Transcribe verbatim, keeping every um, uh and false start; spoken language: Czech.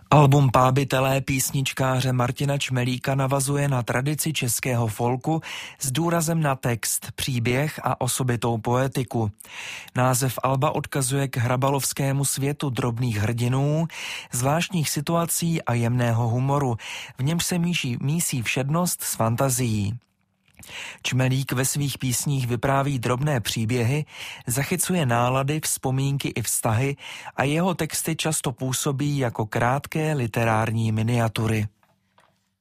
Album Pábitelé písničkáře Martina Čmelíka navazuje na tradici českého folku s důrazem na text, příběh a osobitou poetiku. Název alba odkazuje k hrabalovskému světu drobných hrdinů, zvláštních situací a jemného humoru, v němž se míší, mísí všednost s fantazií. Čmelík ve svých písních vypráví drobné příběhy, zachycuje nálady, vzpomínky i vztahy a jeho texty často působí jako krátké literární miniatury.